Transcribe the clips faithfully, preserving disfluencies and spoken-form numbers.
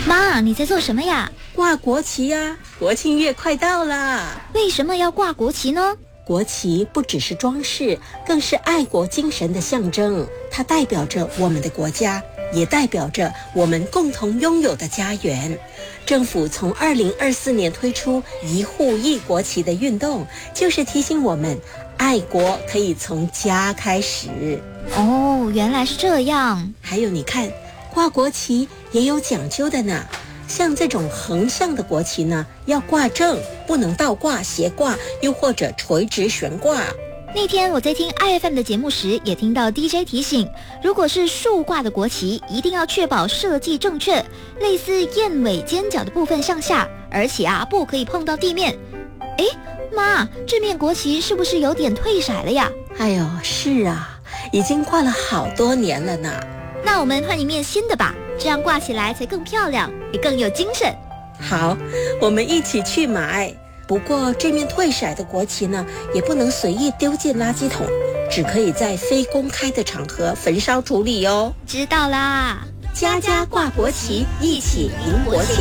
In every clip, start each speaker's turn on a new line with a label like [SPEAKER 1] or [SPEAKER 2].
[SPEAKER 1] 妈，你在做什么呀？
[SPEAKER 2] 挂国旗呀、啊，国庆月快到啦！
[SPEAKER 1] 为什么要挂国旗呢？
[SPEAKER 2] 国旗不只是装饰，更是爱国精神的象征。它代表着我们的国家，也代表着我们共同拥有的家园。政府从二零二四年推出一户一国旗的运动，就是提醒我们，爱国可以从家开始。
[SPEAKER 1] 哦，原来是这样。
[SPEAKER 2] 还有你看，挂国旗也有讲究的呢。像这种横向的国旗呢，要挂正，不能倒挂、斜挂，又或者垂直悬挂。
[SPEAKER 1] 那天我在听 I F M 的节目时，也听到 D J 提醒，如果是竖挂的国旗，一定要确保设计正确，类似燕尾尖角的部分向下，而且啊，不可以碰到地面。诶，妈，这面国旗是不是有点褪色了呀？
[SPEAKER 2] 哎呦，是啊，已经挂了好多年了呢。
[SPEAKER 1] 那我们换一面新的吧，这样挂起来才更漂亮，也更有精神。
[SPEAKER 2] 好，我们一起去买。不过这面褪色的国旗呢，也不能随意丢进垃圾桶，只可以在非公开的场合焚烧处理哦。
[SPEAKER 1] 知道啦，
[SPEAKER 2] 家家挂国旗，一起迎国庆。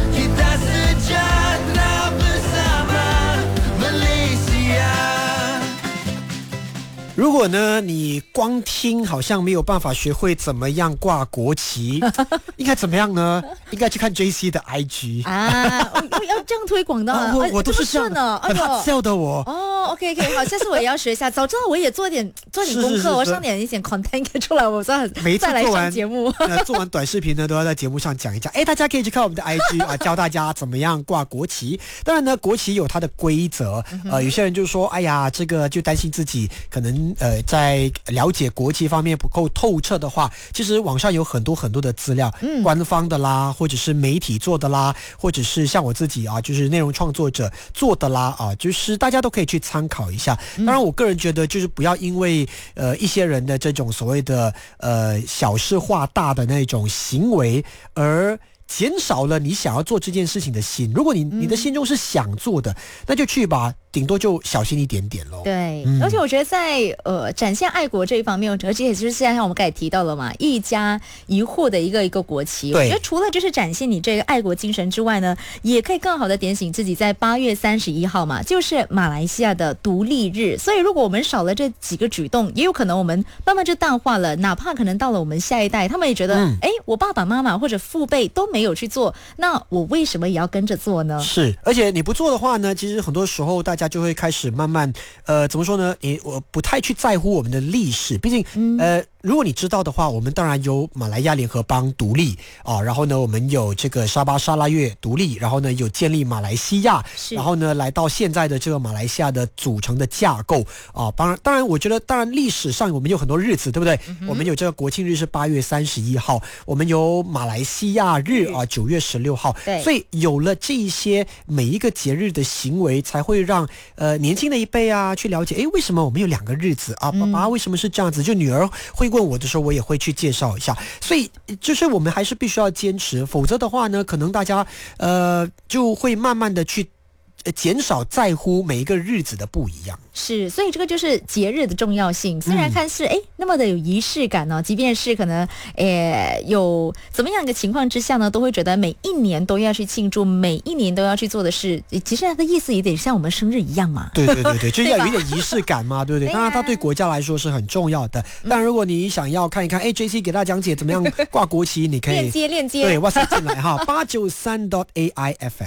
[SPEAKER 3] 如果呢，你光听好像没有办法学会怎么样挂国旗，应该怎么样呢？应该去看 J C 的 I G
[SPEAKER 4] 啊，要要这样推广的、啊
[SPEAKER 3] 啊，我我都是这样
[SPEAKER 4] 的，
[SPEAKER 3] 很好笑的我。
[SPEAKER 4] 哦 ，OK OK， 好，下次我也要学一下。早知道我也做点做点功课，
[SPEAKER 3] 是是是是
[SPEAKER 4] 我上点一些 content 出来，我再
[SPEAKER 3] 每一次
[SPEAKER 4] 再来
[SPEAKER 3] 做完
[SPEAKER 4] 上节目。
[SPEAKER 3] 呃，做完短视频呢，都要在节目上讲一讲。哎，大家可以去看我们的 I G 啊，教大家怎么样挂国旗。当然呢，国旗有它的规则，呃，有些人就说，哎呀，这个就担心自己可能呃在了解国旗方面不够透彻的话，其实网上有很多很多的资料，嗯，官方的啦，或者是媒体做的啦，或者是像我自己啊，就是内容创作者做的啦，啊，就是大家都可以去参考一下。当然，我个人觉得就是不要因为呃一些人的这种所谓的呃小事化大的那种行为而减少了你想要做这件事情的心。如果你你的心中是想做的，那就去吧，顶多就小心一点点咯。
[SPEAKER 4] 对、
[SPEAKER 3] 嗯，
[SPEAKER 4] 而且我觉得在呃展现爱国这一方面，而且也就是现在我们刚才提到了嘛，一家一户的一个一个国旗。我觉得除了就是展现你这个爱国精神之外呢，也可以更好的点醒自己。在八月三十一号嘛，就是马来西亚的独立日，所以如果我们少了这几个举动，也有可能我们慢慢就淡化了。哪怕可能到了我们下一代，他们也觉得，哎、嗯，我爸爸妈妈或者父辈都没有去做，那我为什么也要跟着做呢？
[SPEAKER 3] 是，而且你不做的话呢，其实很多时候大家就会开始慢慢，呃，怎么说呢？你我不太去在乎我们的历史，毕竟，嗯、呃，如果你知道的话，我们当然有马来亚联合邦独立啊，然后呢，我们有这个沙巴沙拉越独立，然后呢，有建立马来西亚，然后呢，来到现在的这个马来西亚的组成的架构啊。当然，当然，我觉得，当然历史上我们有很多日子，对不对？嗯、我们有这个国庆日是八月三十一号，我们有马来西亚日啊，九月十六号。
[SPEAKER 4] 对，
[SPEAKER 3] 所以有了这一些每一个节日的行为，才会让呃年轻的一辈啊去了解，诶，为什么我们有两个日子啊？爸爸为什么是这样子？就女儿会问我的时候，我也会去介绍一下。所以就是我们还是必须要坚持，否则的话呢，可能大家呃就会慢慢的去减少在乎每一个日子的不一样。
[SPEAKER 4] 是，所以这个就是节日的重要性。虽然看是哎、嗯、那么的有仪式感呢、哦，即便是可能诶有怎么样一个情况之下呢，都会觉得每一年都要去庆祝，每一年都要去做的事，其实它的意思也得像我们生日一样嘛。
[SPEAKER 3] 对对对对，就是要有一点仪式感嘛，对不对？当然，它对国家来说是很重要的。但如果你想要看一看，哎 ，J C 给大家讲解怎么样挂国旗，你可以
[SPEAKER 4] 链接链接，
[SPEAKER 3] 对 ，WhatsApp 进来哈，八九三 dot A I F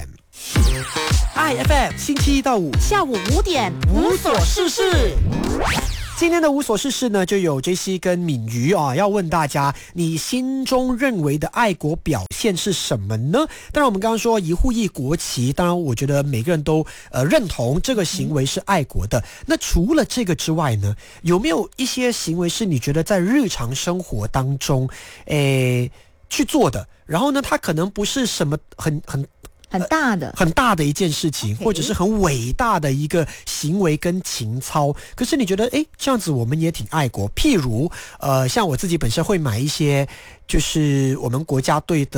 [SPEAKER 3] M。I F M 星期一到五
[SPEAKER 4] 下午五点无所事事。
[SPEAKER 3] 今天的无所事事呢，就有 J C 跟敏瑜啊，要问大家，你心中认为的爱国表现是什么呢？当然，我们刚刚说一户一国旗，当然我觉得每个人都呃认同这个行为是爱国的。那除了这个之外呢，有没有一些行为是你觉得在日常生活当中，诶去做的？然后呢，它可能不是什么很很。
[SPEAKER 4] 很大的、
[SPEAKER 3] 呃、很大的一件事情， okay. 或者是很伟大的一个行为跟情操，可是你觉得诶这样子我们也挺爱国。譬如呃像我自己本身会买一些就是我们国家队的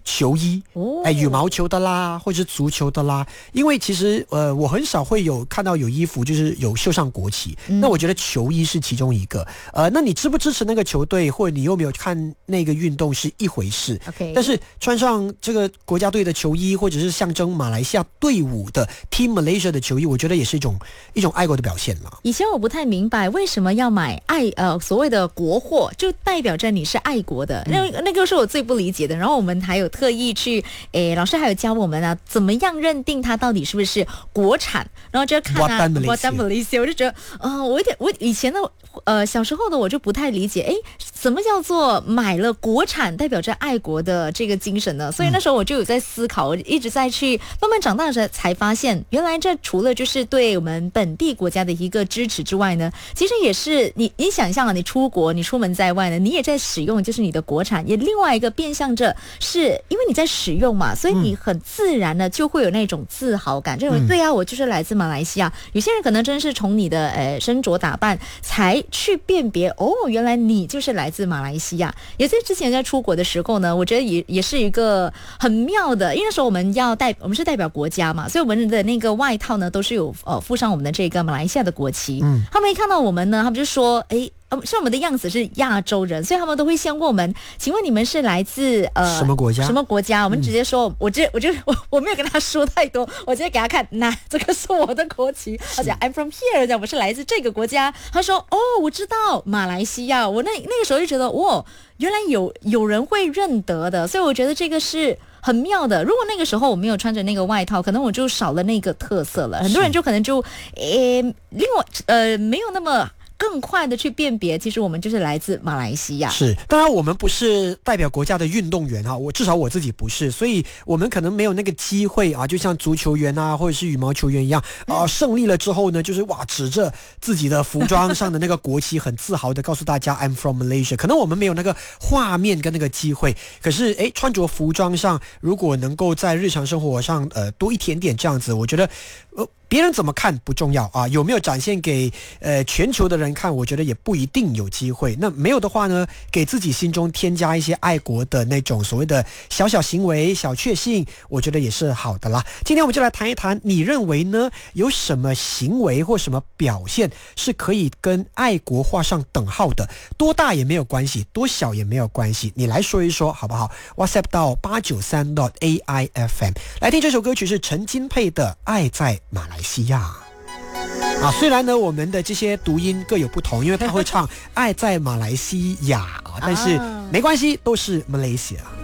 [SPEAKER 3] 球衣，哎，羽毛球的啦，或者是足球的啦，因为其实呃，我很少会有看到有衣服就是有绣上国旗，嗯、那我觉得球衣是其中一个。呃，那你支不支持那个球队，或者你有没有看那个运动是一回事。
[SPEAKER 4] OK，
[SPEAKER 3] 但是穿上这个国家队的球衣，或者是象征马来西亚队伍的 Team Malaysia 的球衣，我觉得也是一种一种爱国的表现了。
[SPEAKER 4] 以前我不太明白为什么要买爱呃所谓的国货，就代表着你是爱国的，那、嗯、那个是我最不理解的。然后我们还有特意去，诶，老师还有教我们啊，怎么样认定它到底是不是国产，然后就看啊 ，Buatan Malaysia， 我就觉得，呃，我有点，我以前的呃小时候的我就不太理解，诶，什么叫做买了国产代表着爱国的这个精神呢？所以那时候我就有在思考，我一直在去慢慢长大的时候才发现，原来这除了就是对我们本地国家的一个支持之外呢，其实也是你你想象啊，你出国，你出门在外呢，你也在使用就是你的国产，也另外一个变相着是。因为你在使用嘛，所以你很自然的就会有那种自豪感，认为、嗯、对啊，我就是来自马来西亚。有些人可能真是从你的呃身着打扮才去辨别，哦，原来你就是来自马来西亚。也在之前在出国的时候呢，我觉得也也是一个很妙的，因为那时候我们要代我们是代表国家嘛，所以我们的那个外套呢都是有呃附上我们的这个马来西亚的国旗。嗯，他们一看到我们呢，他们就说，哎。像我们的样子是亚洲人，所以他们都会先问我们，请问你们是来自呃
[SPEAKER 3] 什么国家？
[SPEAKER 4] 什么国家？我们直接说，嗯、我直接我就我我没有跟他说太多，我直接给他看，那这个是我的国旗，而且 I'm from here， 讲我是来自这个国家。他说，哦，我知道马来西亚。我那那个时候就觉得，哇，原来有有人会认得的，所以我觉得这个是。很妙的，如果那个时候我没有穿着那个外套，可能我就少了那个特色了。很多人就可能就，诶，另外呃没有那么。更快的去辨别，其实我们就是来自马来西亚。
[SPEAKER 3] 是，当然我们不是代表国家的运动员哈，我至少我自己不是，所以我们可能没有那个机会啊，就像足球员啊，或者是羽毛球员一样啊，胜利了之后呢，就是哇，指着自己的服装上的那个国旗，很自豪的告诉大家 I'm from Malaysia。可能我们没有那个画面跟那个机会，可是哎，穿着服装上，如果能够在日常生活上呃多一点点这样子，我觉得呃。别人怎么看不重要啊，有没有展现给呃全球的人看，我觉得也不一定有机会。那没有的话呢，给自己心中添加一些爱国的那种所谓的小小行为、小确幸，我觉得也是好的啦。今天我们就来谈一谈，你认为呢？有什么行为或什么表现是可以跟爱国画上等号的？多大也没有关系，多小也没有关系，你来说一说好不好 ？WhatsApp 到八九三 A I F M 来听这首歌曲是陈金佩的《爱在马来西亚》。啊，虽然呢我们的这些读音各有不同，因为他会唱爱在马来西亚，但是没关系，都是 Malaysia。